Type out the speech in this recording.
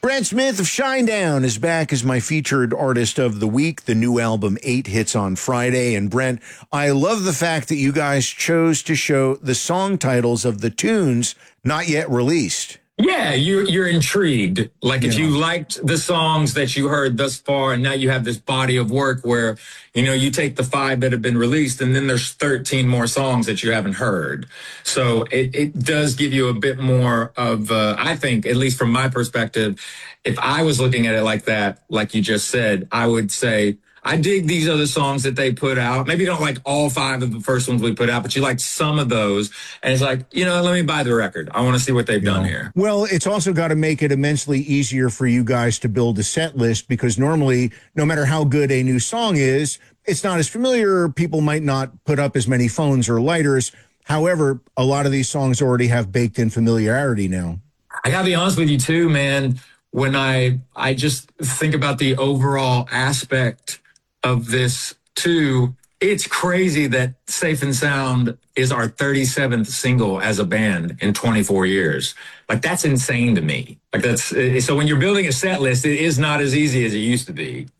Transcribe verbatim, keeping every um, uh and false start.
Brent Smith of Shinedown is back as my featured artist of the week. The new album Eight hits on Friday. And Brent, I love the fact that you guys chose to show the song titles of the tunes not yet released. Yeah, you're, you're intrigued. Like if Yeah. you liked the songs that you heard thus far, and now you have this body of work where, you know, you take the five that have been released and then there's thirteen more songs that you haven't heard. So it, it does give you a bit more of, uh, I think, at least from my perspective, if I was looking at it like that, like you just said, I would say, I dig these other songs that they put out. Maybe you don't like all five of the first ones we put out, but you like some of those. And it's like, you know, let me buy the record. I want to see what they've done here. Well, it's also got to make it immensely easier for you guys to build a set list, because normally, no matter how good a new song is, it's not as familiar. People might not put up as many phones or lighters. However, a lot of these songs already have baked in familiarity now. I gotta be honest with you too, man. When I, I just think about the overall aspect of this too, it's crazy that Safe and Sound is our thirty-seventh single as a band in twenty-four years. Like, that's insane to me. Like, that's, so when you're building a set list, it is not as easy as it used to be.